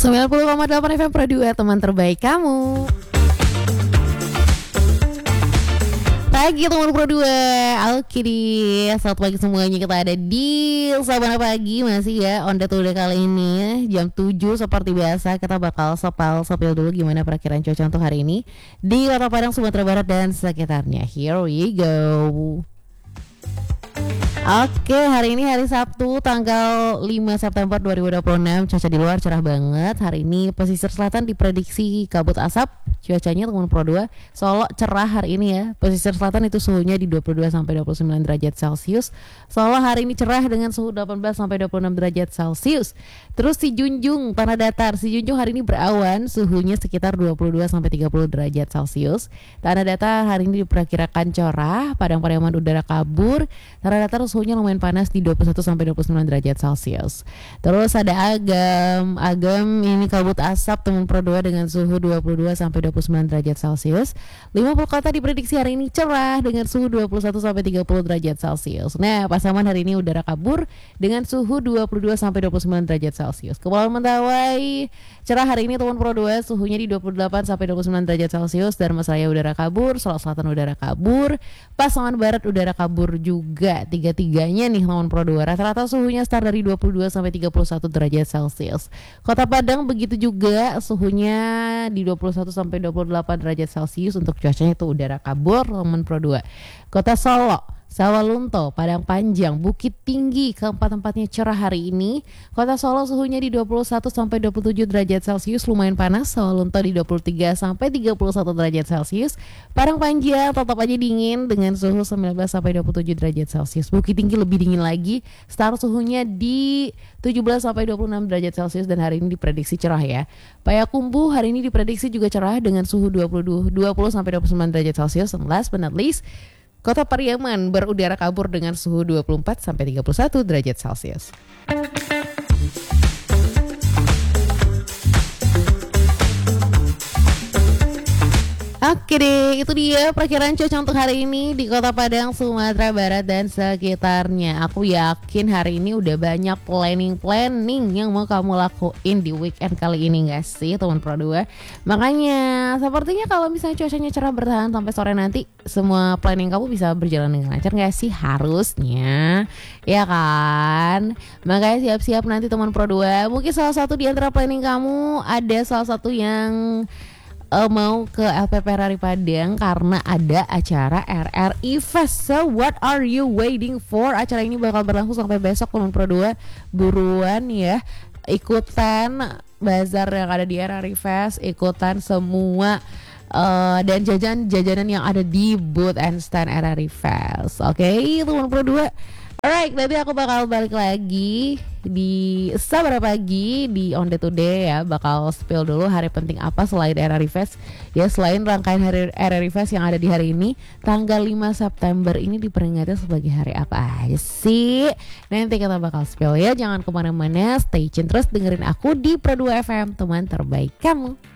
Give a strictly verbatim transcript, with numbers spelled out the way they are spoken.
sembilan puluh koma delapan F M Pro dua, teman terbaik kamu. Pagi teman Pro dua. Oke deh, selamat pagi semuanya. Kita ada di Sabana Pagi masih ya on the today kali ini jam tujuh seperti biasa. Kita bakal sopal sopil dulu gimana perakiraan cuaca untuk hari ini di Kota Padang, Sumatera Barat dan sekitarnya. Here we go. Oke, hari ini hari Sabtu tanggal lima September dua ribu dua puluh enam. Cuaca di luar cerah banget. Hari ini pesisir selatan diprediksi kabut asap. Cuacanya teman Pro dua, Solo cerah hari ini ya. Pesisir selatan itu suhunya di dua puluh dua sampai dua puluh sembilan derajat Celcius. Solo hari ini cerah dengan suhu delapan belas sampai dua puluh enam derajat Celcius. Terus si Junjung, Tanah Datar. Si Junjung hari ini berawan, suhunya sekitar dua puluh dua sampai tiga puluh derajat Celcius. Tanah Datar hari ini diperkirakan cerah, Padang Pariaman udara kabur. Tanah Datar suhunya lumayan panas di dua puluh satu sampai dua puluh sembilan derajat Celcius. Terus ada Agam. Agam ini kabut asap teman Pro dua dengan suhu dua puluh dua sampai dua puluh sembilan derajat Celcius. lima puluh kota diprediksi hari ini cerah dengan suhu dua puluh satu sampai tiga puluh derajat Celcius. Nah, Pasaman hari ini udara kabur dengan suhu dua puluh dua sampai dua puluh sembilan derajat Celcius. Kepulauan Mentawai cerah hari ini teman Pro dua, suhunya di dua puluh delapan sampai dua puluh sembilan derajat Celcius. Darmasraya udara kabur, Solo Selatan udara kabur, Pasaman Barat udara kabur juga. Tiga-tiganya nih teman Pro dua, rata-rata suhunya start dari dua puluh dua sampai tiga puluh satu derajat Celcius. Kota Padang begitu juga, suhunya di dua puluh satu sampai dua puluh delapan derajat Celcius. Untuk cuacanya itu udara kabur teman Pro dua. Kota Solo, Sawalunto, Padang Panjang, Bukit Tinggi, keempat-tempatnya cerah hari ini. Kota Solo suhunya di dua puluh satu sampai dua puluh tujuh derajat Celcius, lumayan panas. Sawalunto di dua puluh tiga sampai tiga puluh satu derajat Celcius. Padang Panjang tetap aja dingin dengan suhu sembilan belas sampai dua puluh tujuh derajat Celcius. Bukit Tinggi lebih dingin lagi, start suhunya di tujuh belas sampai dua puluh enam derajat Celcius dan hari ini diprediksi cerah ya. Payakumbuh hari ini diprediksi juga cerah dengan suhu dua puluh sampai dua puluh sembilan derajat Celcius. And last but not least, Kota Pariaman berudara kabur dengan suhu dua puluh empat sampai tiga puluh satu derajat Celcius. Oke deh, itu dia perakiraan cuaca untuk hari ini di Kota Padang, Sumatera Barat dan sekitarnya. Aku yakin hari ini udah banyak planning-planning yang mau kamu lakuin di weekend kali ini gak sih teman Pro dua? Makanya sepertinya kalau misalnya cuacanya cerah bertahan sampai sore nanti, semua planning kamu bisa berjalan dengan lancar gak sih? Harusnya, ya kan? Makanya siap-siap nanti teman Pro dua. Mungkin salah satu di antara planning kamu ada salah satu yang Uh, mau ke L P P R I Padang karena ada acara R R I Fest. So what are you waiting for? Acara ini bakal berlangsung sampai besok teman Pro dua. Buruan ya, ikutan bazar yang ada di R R I Fest, ikutan semua uh, dan jajan-jajanan yang ada di booth and stand R R I Fest. Oke, okay, teman Pro dua. Alright, nanti aku bakal balik lagi di Sabana Pagi di On The Today ya. Bakal spill dulu hari penting apa selain R R I Fest. Ya selain rangkaian hari R R I Fest yang ada di hari ini, tanggal lima September ini diperingati sebagai hari apa aja sih? Nanti kita bakal spill ya. Jangan kemana-mana, stay tune terus dengerin aku di Pro dua F M, teman terbaik kamu.